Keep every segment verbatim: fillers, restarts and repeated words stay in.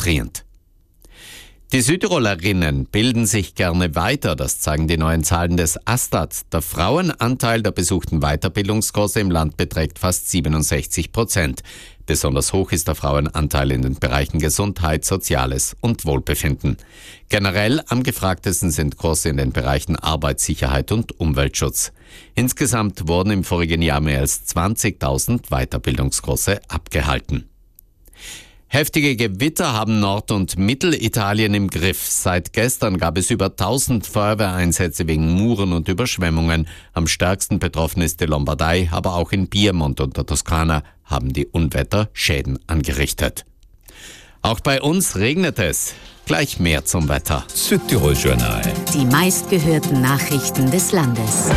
frustrierend. Die Südtirolerinnen bilden sich gerne weiter, das zeigen die neuen Zahlen des Astat. Der Frauenanteil der besuchten Weiterbildungskurse im Land beträgt fast siebenundsechzig Prozent. Besonders hoch ist der Frauenanteil in den Bereichen Gesundheit, Soziales und Wohlbefinden. Generell am gefragtesten sind Kurse in den Bereichen Arbeitssicherheit und Umweltschutz. Insgesamt wurden im vorigen Jahr mehr als zwanzigtausend Weiterbildungskurse abgehalten. Heftige Gewitter haben Nord- und Mittelitalien im Griff. Seit gestern gab es über tausend Feuerwehreinsätze wegen Muren und Überschwemmungen. Am stärksten betroffen ist die Lombardei, aber auch in Piemont und der Toskana haben die Unwetter Schäden angerichtet. Auch bei uns regnet es. Gleich mehr zum Wetter. Südtirol Journal. Die meistgehörten Nachrichten des Landes.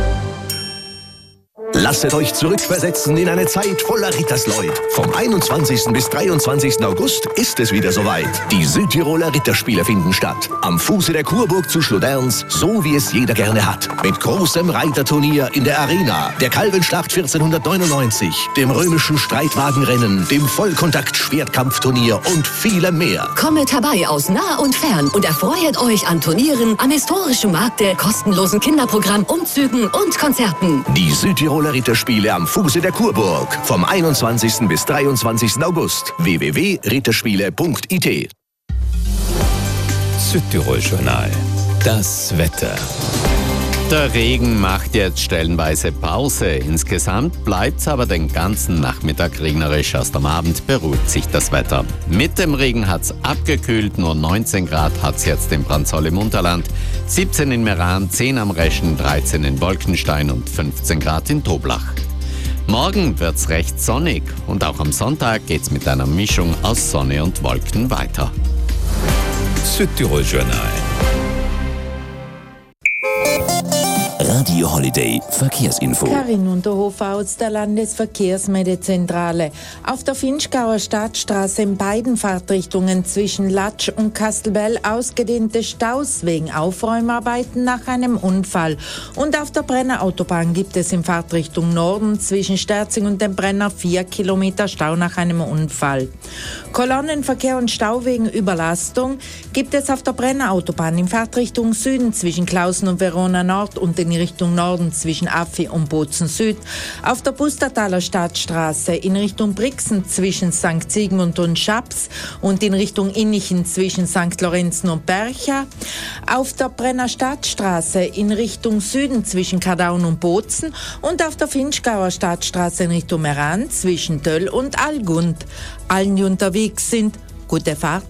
Lasset euch zurückversetzen in eine Zeit voller Rittersleut. Vom einundzwanzigsten bis dreiundzwanzigsten August ist es wieder soweit. Die Südtiroler Ritterspiele finden statt. Am Fuße der Kurburg zu Schloderns, so wie es jeder gerne hat. Mit großem Reiterturnier in der Arena, der Kalvenschlacht vierzehnhundertneunundneunzig, dem römischen Streitwagenrennen, dem Vollkontakt-Schwertkampfturnier und vielem mehr. Kommet herbei aus nah und fern und erfreut euch an Turnieren, am historischen Markte, kostenlosen Kinderprogramm, Umzügen und Konzerten. Die Südtiroler Ritterspiele am Fuße der Kurburg. Vom einundzwanzigsten bis dreiundzwanzigsten August. w w w punkt ritterspiele punkt i t. Südtirol Journal. Das Wetter. Der Regen macht jetzt stellenweise Pause. Insgesamt bleibt's aber den ganzen Nachmittag regnerisch. Erst am Abend beruhigt sich das Wetter. Mit dem Regen hat's abgekühlt. Nur neunzehn Grad hat's jetzt in Branzoll im Unterland, siebzehn in Meran, zehn am Reschen, dreizehn in Wolkenstein und fünfzehn Grad in Toblach. Morgen wird's recht sonnig und auch am Sonntag geht's mit einer Mischung aus Sonne und Wolken weiter. Südtirol Journal. Radio Holiday Verkehrsinfo. Karin Unterhofer aus der Landesverkehrsmeldezentrale. Auf der Vinschgauer Stadtstraße in beiden Fahrtrichtungen zwischen Latsch und Kastelbell ausgedehnte Staus wegen Aufräumarbeiten nach einem Unfall. Und auf der Brenner Autobahn gibt es in Fahrtrichtung Norden zwischen Sterzing und dem Brenner vier Kilometer Stau nach einem Unfall. Kolonnenverkehr und Stau wegen Überlastung gibt es auf der Brenner Autobahn in Fahrtrichtung Süden zwischen Klausen und Verona Nord und in Richtung Norden zwischen Affi und Bozen Süd, auf der Pustertaler Stadtstraße in Richtung Brixen zwischen Sankt Sigmund und Schaps und in Richtung Innichen zwischen Sankt Lorenzen und Bercha, auf der Brenner Stadtstraße in Richtung Süden zwischen Kardaun und Bozen und auf der Vinschgauer Stadtstraße in Richtung Meran zwischen Töll und Algund. Allen, die unterwegs sind, gute Fahrt.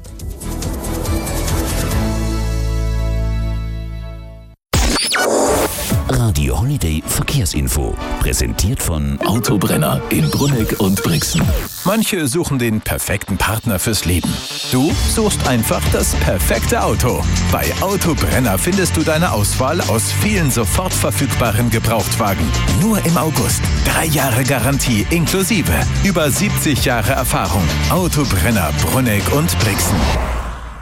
Radio Holiday Verkehrsinfo. Präsentiert von Autobrenner in Brunegg und Brixen. Manche suchen den perfekten Partner fürs Leben. Du suchst einfach das perfekte Auto. Bei Autobrenner findest du deine Auswahl aus vielen sofort verfügbaren Gebrauchtwagen. Nur im August. Drei Jahre Garantie inklusive. Über siebzig Jahre Erfahrung. Autobrenner Brunegg und Brixen.